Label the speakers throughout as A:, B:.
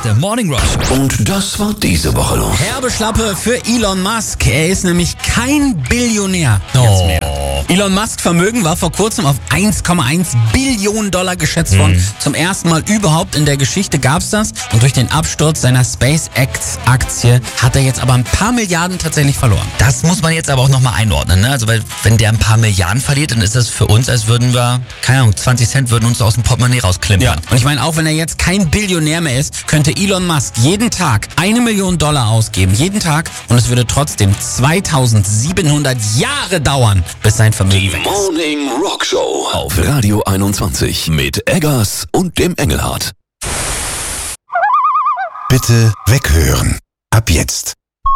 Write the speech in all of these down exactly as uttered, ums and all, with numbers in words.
A: ist der Morning Rush.
B: Und das war diese Woche los.
C: Herbe Schlappe für Elon Musk. Er ist nämlich kein Billionär.
A: Oh.
C: Elon Musks Vermögen war vor kurzem auf eins Komma eins Billionen Dollar geschätzt worden. Mhm. Zum ersten Mal überhaupt in der Geschichte gab's das. Und durch den Absturz seiner SpaceX-Aktie hat er jetzt aber ein paar Milliarden tatsächlich verloren.
A: Das muss man jetzt aber auch nochmal einordnen, ne? Also weil wenn der ein paar Milliarden verliert, dann ist das für uns, als würden wir, keine Ahnung, zwanzig Cent würden uns aus dem Portemonnaie rausklimpern.
C: Ja. Und ich meine, auch wenn er jetzt kein Billionär mehr ist, könnte Elon Musk jeden Tag eine Million Dollar ausgeben. Jeden Tag. Und es würde trotzdem zweitausendsiebenhundert Jahre dauern, bis sein Vermögen
B: Die
C: weg ist.
B: Morning Rock Show auf Radio einundzwanzig mit Eggers und dem Engelhardt.
D: Bitte weghören. Ab jetzt.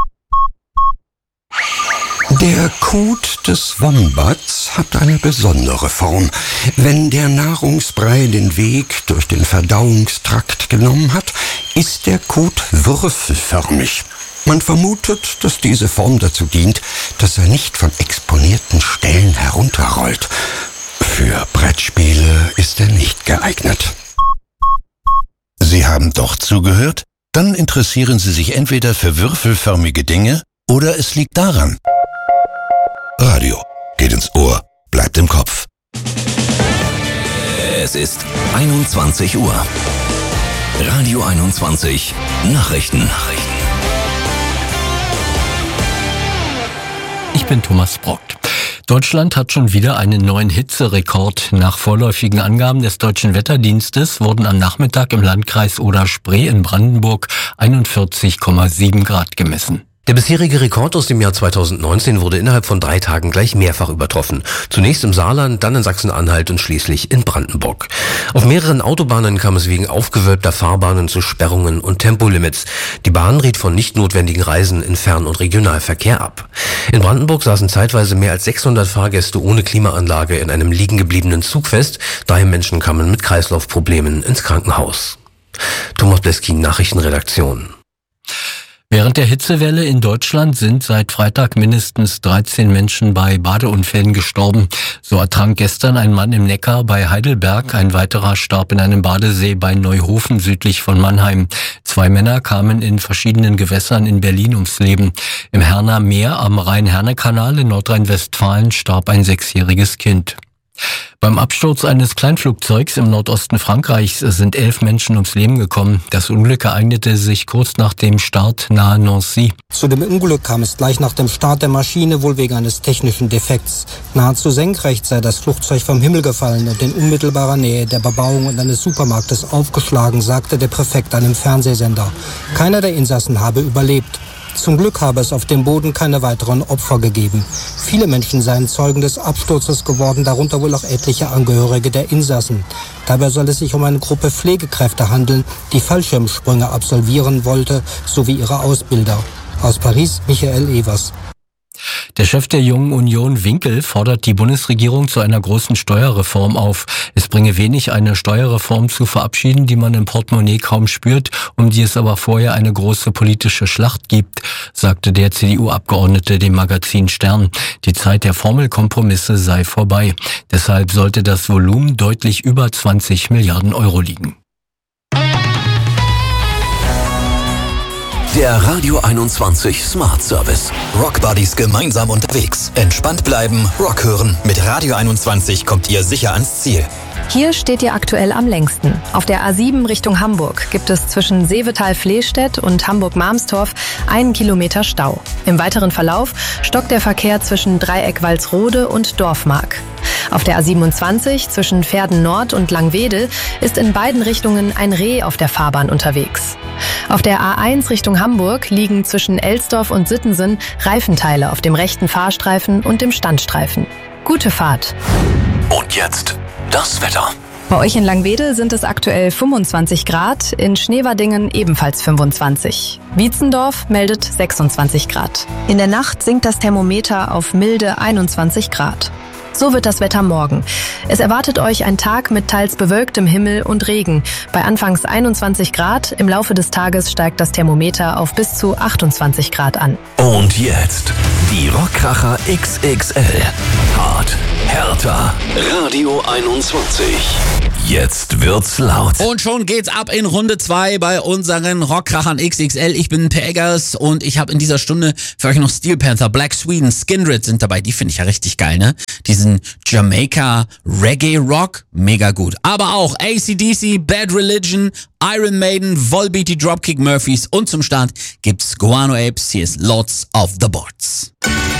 D: Der Kot des Wombats hat eine besondere Form. Wenn der Nahrungsbrei den Weg durch den Verdauungstrakt genommen hat, ist der Kot würfelförmig. Man vermutet, dass diese Form dazu dient, dass er nicht von exponierten Stellen herunterrollt. Für Brettspiele ist er nicht geeignet.
E: Sie haben doch zugehört? Dann interessieren Sie sich entweder für würfelförmige Dinge oder es liegt daran. Radio geht ins Ohr, bleibt im Kopf.
B: Es ist einundzwanzig Uhr. Radio einundzwanzig Nachrichten. Nachrichten.
F: Ich bin Thomas Brockt. Deutschland hat schon wieder einen neuen Hitzerekord. Nach vorläufigen Angaben des Deutschen Wetterdienstes wurden am Nachmittag im Landkreis Oder-Spree in Brandenburg einundvierzig Komma sieben Grad gemessen.
G: Der bisherige Rekord aus dem Jahr zweitausendneunzehn wurde innerhalb von drei Tagen gleich mehrfach übertroffen. Zunächst im Saarland, dann in Sachsen-Anhalt und schließlich in Brandenburg. Auf mehreren Autobahnen kam es wegen aufgewölbter Fahrbahnen zu Sperrungen und Tempolimits. Die Bahn riet von nicht notwendigen Reisen in Fern- und Regionalverkehr ab. In Brandenburg saßen zeitweise mehr als sechshundert Fahrgäste ohne Klimaanlage in einem liegen gebliebenen Zug fest. Drei Menschen kamen mit Kreislaufproblemen ins Krankenhaus. Thomas Bleskin, Nachrichtenredaktion.
F: Während der Hitzewelle in Deutschland sind seit Freitag mindestens dreizehn Menschen bei Badeunfällen gestorben. So ertrank gestern ein Mann im Neckar bei Heidelberg, ein weiterer starb in einem Badesee bei Neuhofen südlich von Mannheim. Zwei Männer kamen in verschiedenen Gewässern in Berlin ums Leben. Im Herner Meer am Rhein-Herne-Kanal in Nordrhein-Westfalen starb ein sechsjähriges Kind. Beim Absturz eines Kleinflugzeugs im Nordosten Frankreichs sind elf Menschen ums Leben gekommen. Das Unglück ereignete sich kurz nach dem Start nahe Nancy.
H: Zu dem Unglück kam es gleich nach dem Start der Maschine, wohl wegen eines technischen Defekts. Nahezu senkrecht sei das Flugzeug vom Himmel gefallen und in unmittelbarer Nähe der Bebauung und eines Supermarktes aufgeschlagen, sagte der Präfekt einem Fernsehsender. Keiner der Insassen habe überlebt. Zum Glück habe es auf dem Boden keine weiteren Opfer gegeben. Viele Menschen seien Zeugen des Absturzes geworden, darunter wohl auch etliche Angehörige der Insassen. Dabei soll es sich um eine Gruppe Pflegekräfte handeln, die Fallschirmsprünge absolvieren wollte, sowie ihre Ausbilder. Aus Paris, Michael Evers.
F: Der Chef der Jungen Union, Winkel, fordert die Bundesregierung zu einer großen Steuerreform auf. Es bringe wenig, eine Steuerreform zu verabschieden, die man im Portemonnaie kaum spürt, um die es aber vorher eine große politische Schlacht gibt, sagte der C D U-Abgeordnete dem Magazin Stern. Die Zeit der Formelkompromisse sei vorbei. Deshalb sollte das Volumen deutlich über zwanzig Milliarden Euro liegen.
B: Der Radio einundzwanzig Smart Service.
A: Rock Buddies gemeinsam unterwegs. Entspannt bleiben, Rock hören. Mit Radio einundzwanzig kommt ihr sicher ans Ziel.
I: Hier steht ihr aktuell am längsten. Auf der A sieben Richtung Hamburg gibt es zwischen Seevetal-Flehstedt und Hamburg-Marmstorf einen Kilometer Stau. Im weiteren Verlauf stockt der Verkehr zwischen Dreieck-Walsrode und Dorfmark. Auf der A siebenundzwanzig zwischen Verden Nord und Langwedel ist in beiden Richtungen ein Reh auf der Fahrbahn unterwegs. Auf der A eins Richtung Hamburg liegen zwischen Elsdorf und Sittensen Reifenteile auf dem rechten Fahrstreifen und dem Standstreifen. Gute Fahrt.
B: Und jetzt das Wetter.
I: Bei euch in Langwedel sind es aktuell fünfundzwanzig Grad, in Schneverdingen ebenfalls fünfundzwanzig. Wietzendorf meldet sechsundzwanzig Grad. In der Nacht sinkt das Thermometer auf milde einundzwanzig Grad. So wird das Wetter morgen. Es erwartet euch ein Tag mit teils bewölktem Himmel und Regen. Bei anfangs einundzwanzig Grad, im Laufe des Tages steigt das Thermometer auf bis zu achtundzwanzig Grad an.
B: Und jetzt die Rockkracher X X L. Hart, härter. Radio einundzwanzig. Jetzt wird's laut.
C: Und schon geht's ab in Runde zwei bei unseren Rockkrachern X X L. Ich bin Per Eggers und ich habe in dieser Stunde für euch noch Steel Panther, Black Sweden, Skindred sind dabei. Die finde ich ja richtig geil, ne? Diesen Jamaica Reggae Rock, mega gut. Aber auch A C D C, Bad Religion, Iron Maiden, Volbeat, die Dropkick Murphys und zum Start gibt's Guano Apes. Hier ist Lords of the Boards.